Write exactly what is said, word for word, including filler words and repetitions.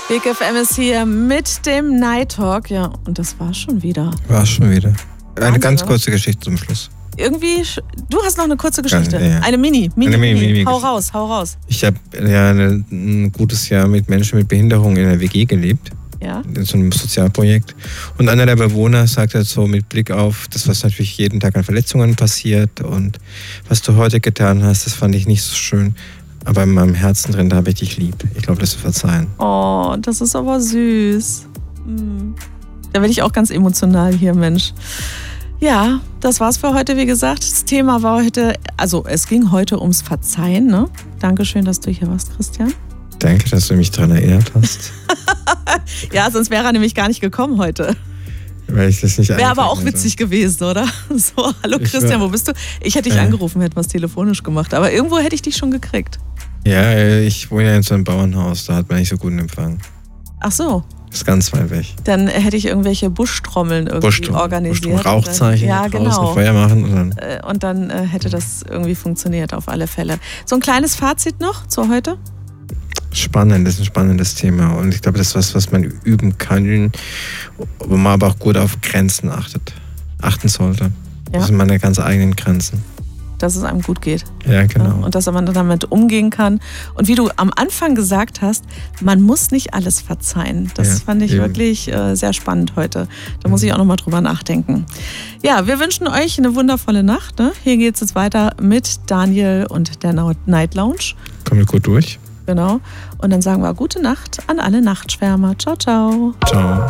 Big F M ist hier mit dem Night Talk. Ja, und das war's schon wieder. War schon wieder. Eine Wahnsinn, ganz oder? kurze Geschichte zum Schluss. Irgendwie, du hast noch eine kurze Geschichte. Ja, ja. Eine Mini, Mini, Eine Mini, Mini. Mini- Hau Geschichte. raus, hau raus. Ich habe ja eine, ein gutes Jahr mit Menschen mit Behinderung in der W G gelebt. Ja. In so einem Sozialprojekt. Und einer der Bewohner sagte so mit Blick auf das, was natürlich jeden Tag an Verletzungen passiert und was du heute getan hast, das fand ich nicht so schön. Aber in meinem Herzen drin, da habe ich dich lieb. Ich glaube, das zu verzeihen. Oh, das ist aber süß. Hm. Da werde ich auch ganz emotional hier, Mensch. Ja, das war's für heute, wie gesagt. Das Thema war heute, also es ging heute ums Verzeihen, ne? Dankeschön, dass du hier warst, Christian. Danke, dass du mich daran erinnert hast. Ja, sonst wäre er nämlich gar nicht gekommen heute. Weil ich das nicht Wäre aber auch einfällt, witzig gewesen, oder? So, hallo Ich Christian, war- wo bist du? Ich hätte dich Äh. angerufen, hätten wir es telefonisch gemacht. Aber irgendwo hätte ich dich schon gekriegt. Ja, ich wohne ja in so einem Bauernhaus, da hat man nicht so guten Empfang. Ach so, Das ist ganz weit weg. dann hätte ich irgendwelche Buschtrommeln irgendwie Buschstrom, organisiert. Buschstrom, Rauchzeichen, Ja, draußen genau. Feuer machen und dann. Äh, Und dann äh, hätte das irgendwie funktioniert, auf alle Fälle. So ein kleines Fazit noch zu heute? Spannend, das ist ein spannendes Thema. Und ich glaube, das ist was, was man üben kann, wo man aber auch gut auf Grenzen achtet, achten sollte. Ja. Das sind meine ganz eigenen Grenzen. Dass es einem gut geht. Ja, genau. Ja, und dass man damit umgehen kann. Und wie du am Anfang gesagt hast, man muss nicht alles verzeihen. Das Ja, fand ich eben. wirklich äh, sehr spannend heute. Da muss ich auch nochmal drüber nachdenken. Ja, wir wünschen euch eine wundervolle Nacht. Ne? Hier geht es jetzt weiter mit Daniel und der Night Lounge. Kommen wir gut durch. Genau. Und dann sagen wir gute Nacht an alle Nachtschwärmer. Ciao, ciao. Ciao.